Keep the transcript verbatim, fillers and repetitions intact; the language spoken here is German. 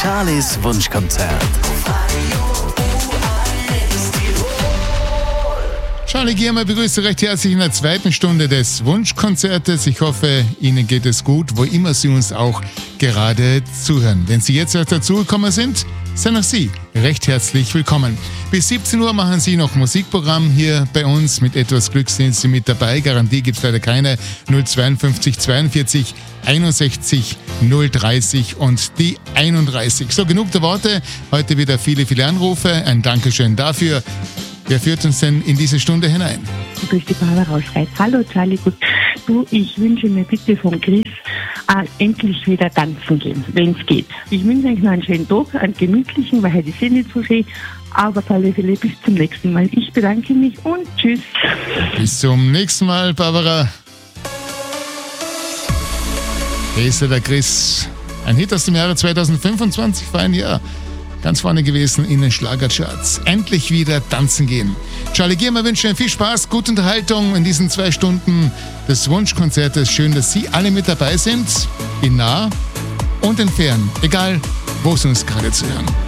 Charlies Wunschkonzert. Charlie Giermer begrüßt Sie recht herzlich in der zweiten Stunde des Wunschkonzertes. Ich hoffe, Ihnen geht es gut, wo immer Sie uns auch gerade zuhören. Wenn Sie jetzt erst dazugekommen sind, seien auch Sie recht herzlich willkommen. Bis siebzehn Uhr machen Sie noch Musikprogramm hier bei uns. Mit etwas Glück sind Sie mit dabei. Garantie gibt es leider keine. null zweiundfünfzig zweiundvierzig einundsechzig null dreißig und die einunddreißig. So, genug der Worte. Heute wieder viele, viele Anrufe. Ein Dankeschön dafür. Wer führt uns denn in diese Stunde hinein? Du bist die Barbara aus Schweiz. Hallo Charlie, gut. Du, ich wünsche mir bitte von Chris äh, endlich wieder tanzen gehen, wenn es geht. Ich wünsche euch noch einen schönen Tag, einen gemütlichen, weil heute ist eh nicht so schön. Aber auf alle Fälle bis zum nächsten Mal. Ich bedanke mich und tschüss. Bis zum nächsten Mal, Barbara. Hier ist der Chris. Ein Hit aus dem Jahre zweitausendfünfundzwanzig war ein Jahr. Ganz vorne gewesen in den Schlagercharts. Endlich wieder tanzen gehen. Charlie Giermer wünscht Ihnen viel Spaß, gute Unterhaltung in diesen zwei Stunden des Wunschkonzertes. Schön, dass Sie alle mit dabei sind. In nah und in fern. Egal, wo Sie uns gerade zuhören.